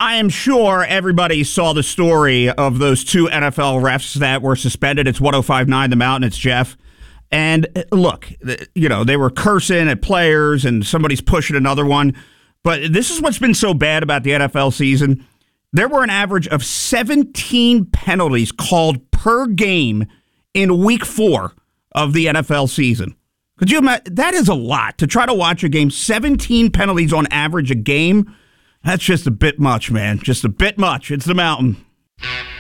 I am sure everybody saw the story of those two NFL refs that were suspended. It's 105.9 The Mountain. It's Jeff. And look, they were cursing at players and somebody's pushing another one. But this is what's been so bad about the NFL season. There were an average of 17 penalties called per game in week 4 of the NFL season. Could you imagine? That is a lot to try to watch a game. 17 penalties on average a game. That's just a bit much, man. Just a bit much. It's the Mountain.